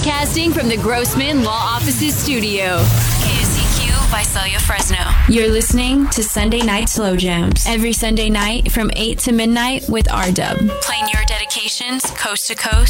Broadcasting from the Grossman Law Offices studio. KSCQ, Visalia, Fresno. You're listening to Sunday Night Slow Jams. Every Sunday night from 8 to midnight with R-Dub. Playing your dedications coast to coast.